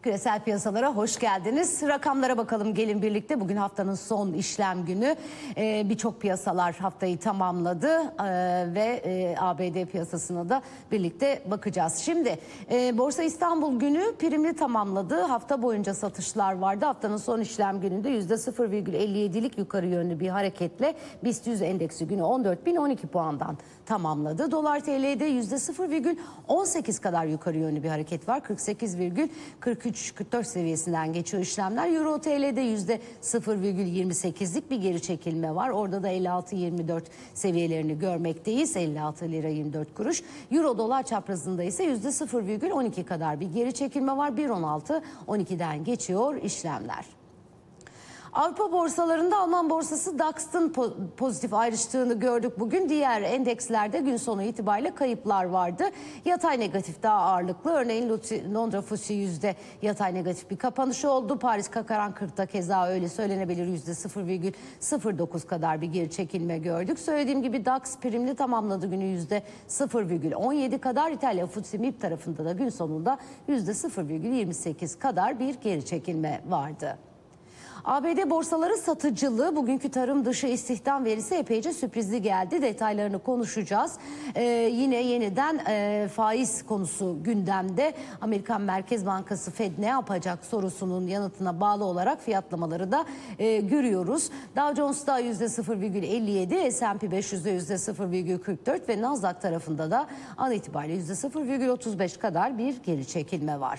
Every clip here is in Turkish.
Küresel piyasalara hoş geldiniz. Rakamlara bakalım gelin birlikte. Bugün haftanın son işlem günü. Birçok piyasalar haftayı tamamladı ve ABD piyasasına da birlikte bakacağız. Şimdi Borsa İstanbul günü primli tamamladı. Hafta boyunca satışlar vardı. Haftanın son işlem gününde %0,57'lik yukarı yönlü bir hareketle BIST 100 endeksi günü 14.012 puandan tamamladı. Dolar TL'de %0,18 kadar yukarı yönlü bir hareket var. 48,43-44 seviyesinden geçiyor işlemler. Euro TL'de %0,28'lik bir geri çekilme var. Orada da 56-24 seviyelerini görmekteyiz. 56 lira 24 kuruş. Euro dolar çaprazında ise %0,12 kadar bir geri çekilme var. 1.16-12'den geçiyor işlemler. Avrupa borsalarında Alman borsası DAX'ın pozitif ayrıştığını gördük bugün. Diğer endekslerde gün sonu itibariyle kayıplar vardı. Yatay negatif daha ağırlıklı. Örneğin Londra FTSE yüzde yatay negatif bir kapanış oldu. Paris CAC 40'ta keza öyle söylenebilir, %0,09 kadar bir geri çekilme gördük. Söylediğim gibi DAX primli tamamladı günü %0,17 kadar. İtalya FTSE MIB tarafında da gün sonunda %0,28 kadar bir geri çekilme vardı. ABD borsaları satıcılı. Bugünkü tarım dışı istihdam verisi epeyce sürprizli geldi. Detaylarını konuşacağız. Yine yeniden faiz konusu gündemde. Amerikan Merkez Bankası Fed ne yapacak sorusunun yanıtına bağlı olarak fiyatlamaları da görüyoruz. Dow Jones'ta %0,57, S&P 500'de %0,44 ve Nasdaq tarafında da an itibariyle %0,35 kadar bir geri çekilme var.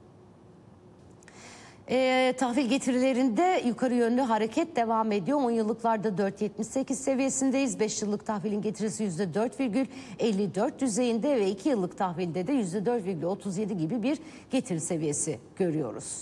Tahvil getirilerinde yukarı yönlü hareket devam ediyor. 10 yıllıklarda 4,78 seviyesindeyiz. 5 yıllık tahvilin getirisi %4,54 düzeyinde ve 2 yıllık tahvilde de %4,37 gibi bir getiri seviyesi görüyoruz.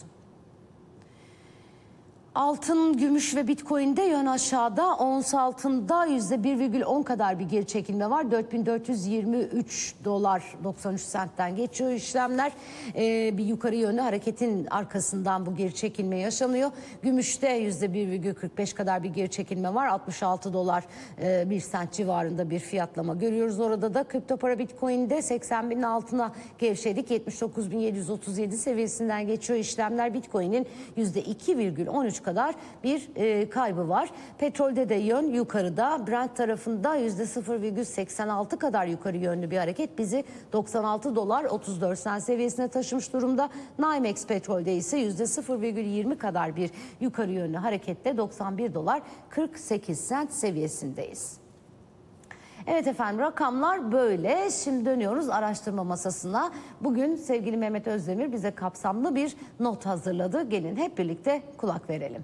Altın, gümüş ve Bitcoin'de yön aşağıda. Ons altında %1,10 kadar bir geri çekilme var. 4423 dolar 93 sentten geçiyor işlemler. Bir yukarı yönlü hareketin arkasından bu geri çekilme yaşanıyor. Gümüşte %1,45 kadar bir geri çekilme var. 66 dolar 1 sent civarında bir fiyatlama görüyoruz. Orada da kripto para Bitcoin'de 80.000'in altına gevşedik. 79.737 seviyesinden geçiyor işlemler. Bitcoin'in %2,13 kadar bir kaybı var. Petrolde de yön yukarıda. Brent tarafında %0,86 kadar yukarı yönlü bir hareket bizi 96 dolar 34 sent seviyesine taşımış durumda. NYMEX petrolde ise %0,20 kadar bir yukarı yönlü harekette 91 dolar 48 sent seviyesindeyiz. Evet efendim, rakamlar böyle. Şimdi dönüyoruz araştırma masasına. Bugün sevgili Mehmet Özdemir bize kapsamlı bir not hazırladı. Gelin hep birlikte kulak verelim.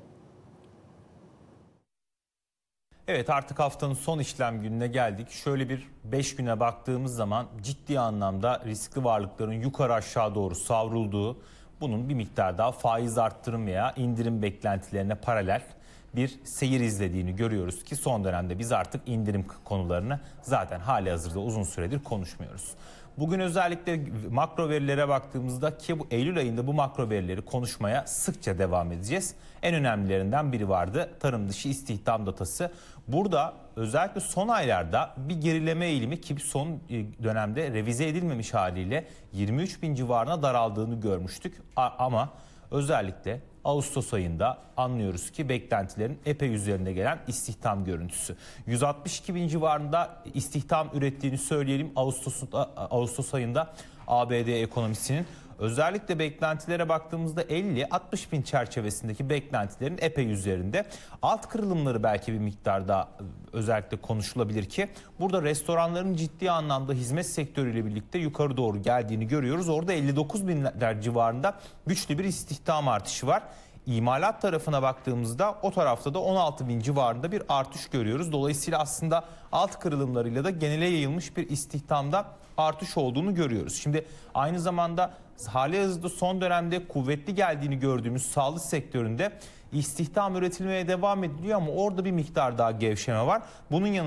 Evet, artık haftanın son işlem gününe geldik. Şöyle bir 5 güne baktığımız zaman ciddi anlamda riskli varlıkların yukarı aşağı doğru savrulduğu, bunun bir miktar daha faiz arttırım veya indirim beklentilerine paralel bir seyir izlediğini görüyoruz ki son dönemde biz artık indirim konularını zaten halihazırda uzun süredir konuşmuyoruz. Bugün özellikle makro verilere baktığımızda ki bu Eylül ayında bu makro verileri konuşmaya sıkça devam edeceğiz. En önemlilerinden biri vardı, tarım dışı istihdam datası. Burada özellikle son aylarda bir gerileme eğilimi ki son dönemde revize edilmemiş haliyle 23.000 civarına daraldığını görmüştük. Ama özellikle Ağustos ayında anlıyoruz ki beklentilerin epey üzerinde gelen istihdam görüntüsü. 162.000 civarında istihdam ürettiğini söyleyelim Ağustos ayında ABD ekonomisinin. Özellikle beklentilere baktığımızda 50-60 bin çerçevesindeki beklentilerin epey üzerinde. Alt kırılımları belki bir miktarda özellikle konuşulabilir ki burada restoranların ciddi anlamda hizmet sektörüyle birlikte yukarı doğru geldiğini görüyoruz. Orada 59 binler civarında güçlü bir istihdam artışı var. İmalat tarafına baktığımızda o tarafta da 16 bin civarında bir artış görüyoruz. Dolayısıyla aslında alt kırılımlarıyla da genele yayılmış bir istihdamda artış olduğunu görüyoruz. Şimdi aynı zamanda halihazırda son dönemde kuvvetli geldiğini gördüğümüz sağlık sektöründe istihdam üretilmeye devam ediliyor ama orada bir miktar daha gevşeme var. Bunun yanı